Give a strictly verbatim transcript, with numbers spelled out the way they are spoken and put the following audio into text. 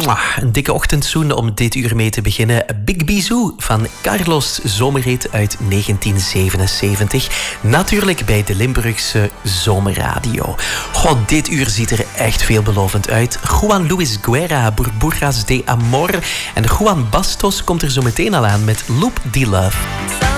Een dikke ochtendzoen om dit uur mee te beginnen. Big Bisou van Carlos Zomerreed uit negentien zevenenzeventig. Natuurlijk bij de Limburgse Zomerradio. God, dit uur ziet er echt veelbelovend uit. Juan Luis Guerra, Burbujas de Amor. En Juan Bastos komt er zo meteen al aan met Loop de Love.